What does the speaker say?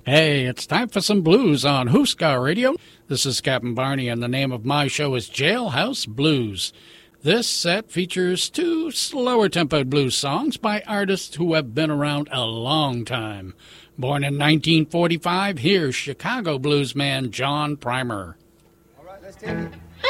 Hey, it's time for some blues on Huska Radio. This is Captain Barney, and the name of my show is Jailhouse Blues. This set features two slower-tempoed blues songs by artists who have been around a long time. Born in 1945, here's Chicago bluesman John Primer. All right, let's take it.